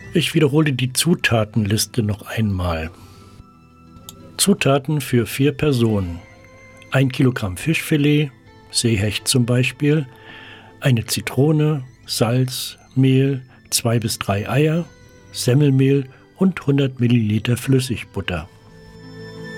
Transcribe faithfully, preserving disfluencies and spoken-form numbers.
Ich wiederhole die Zutatenliste noch einmal. Zutaten für vier Personen: ein Kilogramm Fischfilet, Seehecht zum Beispiel, eine Zitrone, Salz, Mehl, zwei bis drei Eier, Semmelmehl und hundert Milliliter Flüssigbutter.